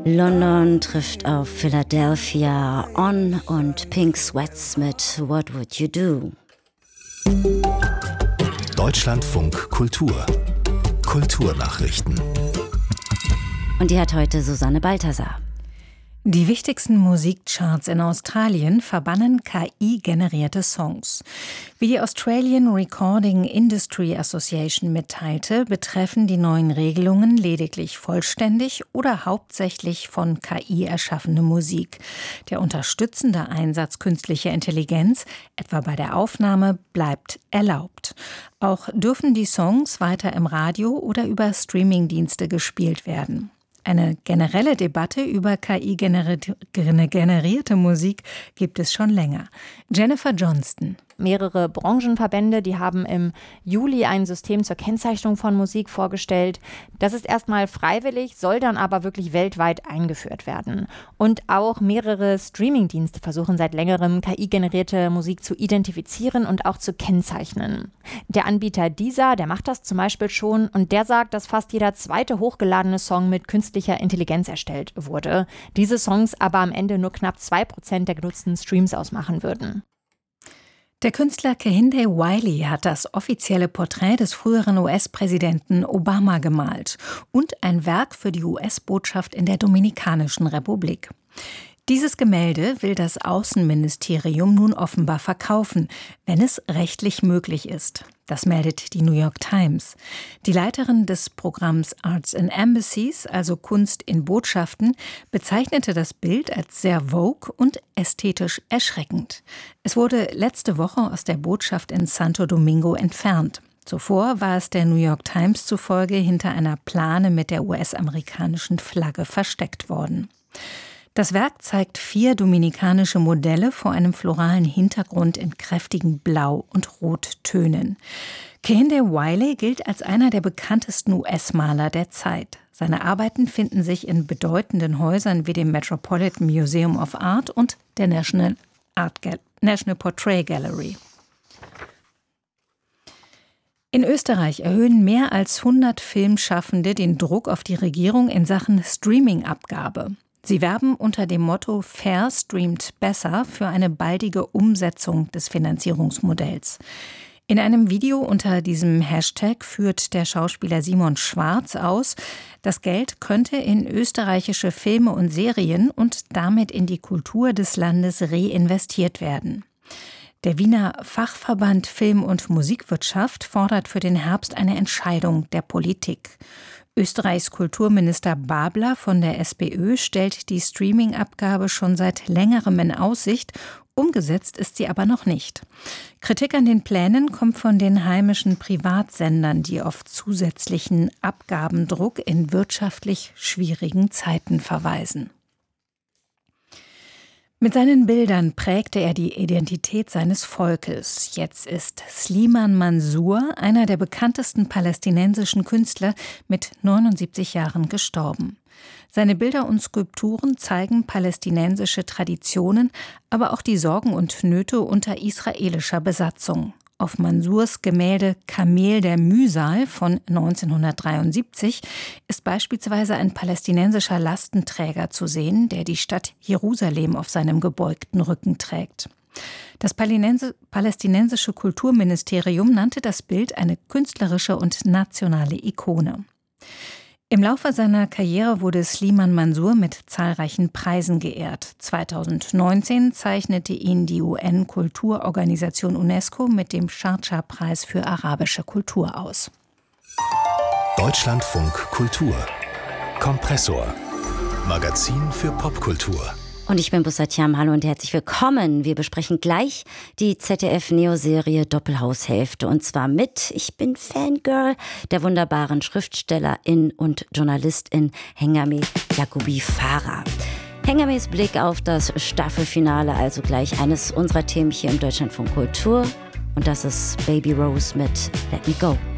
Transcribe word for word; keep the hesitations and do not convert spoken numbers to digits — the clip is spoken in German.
London trifft auf Philadelphia, On und Pink Sweats mit What Would You Do? Deutschlandfunk Kultur. Kulturnachrichten. Und die hat heute Susanne Balthasar. Die wichtigsten Musikcharts in Australien verbannen K I-generierte Songs. Wie die Australian Recording Industry Association mitteilte, betreffen die neuen Regelungen lediglich vollständig oder hauptsächlich von K I erschaffene Musik. Der unterstützende Einsatz künstlicher Intelligenz, etwa bei der Aufnahme, bleibt erlaubt. Auch dürfen die Songs weiter im Radio oder über Streamingdienste gespielt werden. Eine generelle Debatte über K I-generierte Musik gibt es schon länger. Jennifer Johnston. Mehrere Branchenverbände, die haben im Juli ein System zur Kennzeichnung von Musik vorgestellt. Das ist erstmal freiwillig, soll dann aber wirklich weltweit eingeführt werden. Und auch mehrere Streamingdienste versuchen seit längerem, K I-generierte Musik zu identifizieren und auch zu kennzeichnen. Der Anbieter Deezer, der macht das zum Beispiel schon und der sagt, dass fast jeder zweite hochgeladene Song mit künstlicher Intelligenz erstellt wurde. Diese Songs aber am Ende nur knapp zwei Prozent der genutzten Streams ausmachen würden. Der Künstler Kehinde Wiley hat das offizielle Porträt des früheren U S-Präsidenten Obama gemalt und ein Werk für die U S-Botschaft in der Dominikanischen Republik. Dieses Gemälde will das Außenministerium nun offenbar verkaufen, wenn es rechtlich möglich ist. Das meldet die New York Times. Die Leiterin des Programms Arts in Embassies, also Kunst in Botschaften, bezeichnete das Bild als sehr vogue und ästhetisch erschreckend. Es wurde letzte Woche aus der Botschaft in Santo Domingo entfernt. Zuvor war es der New York Times zufolge hinter einer Plane mit der U S-amerikanischen Flagge versteckt worden. Das Werk zeigt vier dominikanische Modelle vor einem floralen Hintergrund in kräftigen Blau- und Rottönen. Kehinde Wiley gilt als einer der bekanntesten U S-Maler der Zeit. Seine Arbeiten finden sich in bedeutenden Häusern wie dem Metropolitan Museum of Art und der National, Art Gal- National Portrait Gallery. In Österreich erhöhen mehr als hundert Filmschaffende den Druck auf die Regierung in Sachen Streaming-Abgabe. Sie werben unter dem Motto Fair streamt besser für eine baldige Umsetzung des Finanzierungsmodells. In einem Video unter diesem Hashtag führt der Schauspieler Simon Schwarz aus, das Geld könnte in österreichische Filme und Serien und damit in die Kultur des Landes reinvestiert werden. Der Wiener Fachverband Film- und Musikwirtschaft fordert für den Herbst eine Entscheidung der Politik. Österreichs Kulturminister Babler von der SPÖ stellt die Streaming-Abgabe schon seit längerem in Aussicht, umgesetzt ist sie aber noch nicht. Kritik an den Plänen kommt von den heimischen Privatsendern, die auf zusätzlichen Abgabendruck in wirtschaftlich schwierigen Zeiten verweisen. Mit seinen Bildern prägte er die Identität seines Volkes. Jetzt ist Slimane Mansour, einer der bekanntesten palästinensischen Künstler, mit neunundsiebzig Jahren gestorben. Seine Bilder und Skulpturen zeigen palästinensische Traditionen, aber auch die Sorgen und Nöte unter israelischer Besatzung. Auf Mansours Gemälde Kamel der Mühsal von neunzehnhundertdreiundsiebzig ist beispielsweise ein palästinensischer Lastenträger zu sehen, der die Stadt Jerusalem auf seinem gebeugten Rücken trägt. Das palästinensische Kulturministerium nannte das Bild eine künstlerische und nationale Ikone. Im Laufe seiner Karriere wurde Slimane Mansour mit zahlreichen Preisen geehrt. zweitausendneunzehn zeichnete ihn die U N-Kulturorganisation UNESCO mit dem Schardscha-Preis für arabische Kultur aus. Deutschlandfunk Kultur. Kompressor. Magazin für Popkultur. Und ich bin Bussatiam, hallo und herzlich willkommen. Wir besprechen gleich die Z D F-Neo-Serie Doppelhaushälfte. Und zwar mit, ich bin Fangirl, der wunderbaren Schriftstellerin und Journalistin Hengame Yacoubi Farah. Hengames Blick auf das Staffelfinale, also gleich eines unserer Themen hier im Deutschlandfunk Kultur. Und das ist Baby Rose mit Let Me Go.